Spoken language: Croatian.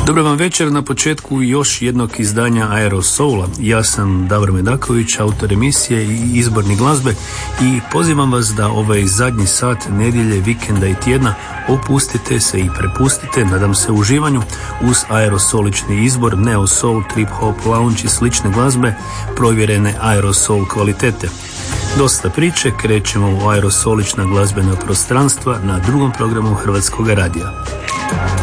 Dobar vam večer, na početku još jednog izdanja Aerosoula. Ja sam Davor Medaković, autor emisije i izbornik glazbe i pozivam vas da ovaj zadnji sat nedjelje, vikenda i tjedna opustite se i prepustite, nadam se, uživanju uz aerosolični izbor, neo soul, trip hop, lounge i slične glazbe provjerene aerosoul kvalitete. Dosta priče, krećemo u aerosolična glazbena prostranstva na drugom programu Hrvatskog radija.